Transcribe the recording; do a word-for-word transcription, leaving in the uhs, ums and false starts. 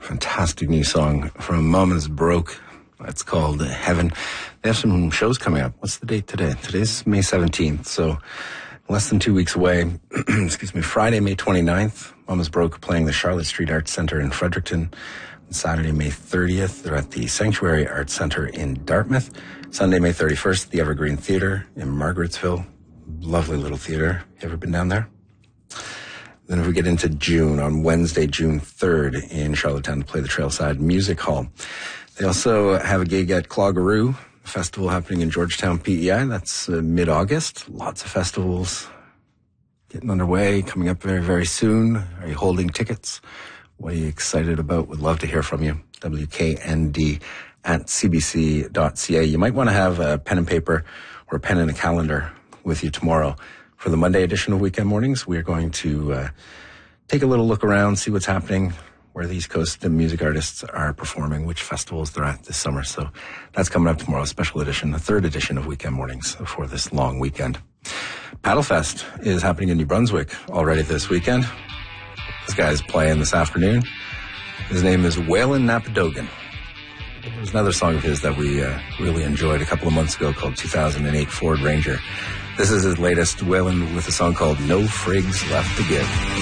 Fantastic new song from Mamas Broke. It's called Heaven. They have some shows coming up. What's the date today? Today's May seventeenth, so less than two weeks away. Excuse me. Friday, May twenty-ninth, Mamas Broke playing the Charlotte Street Arts Center in Fredericton. Saturday, May thirtieth, they're at the Sanctuary Arts Center in Dartmouth. Sunday, May thirty-first, the Evergreen Theatre in Margarettsville. Lovely little theatre. You ever been down there? Then if we get into June, on Wednesday, June third, in Charlottetown to play the Trailside Music Hall. They also have a gig at Cloggeroo, a festival happening in Georgetown, P E I. That's uh, mid-August. Lots of festivals getting underway, coming up very, very soon. Are you holding tickets? What are you excited about? Would love to hear from you. W K N D at c b c dot c a. You might want to have a pen and paper or a pen and a calendar with you tomorrow. For the Monday edition of Weekend Mornings, we are going to uh, take a little look around, see what's happening, where the East Coast music artists are performing, which festivals they're at this summer. So that's coming up tomorrow, a special edition, the third edition of Weekend Mornings for this long weekend. Paddlefest is happening in New Brunswick already this weekend. This guy's playing this afternoon. His name is Waylon Napadogan. There's another song of his that we uh, really enjoyed a couple of months ago called two thousand eight Ford Ranger. This is his latest, Waylon, with a song called No Frigs Left to Give.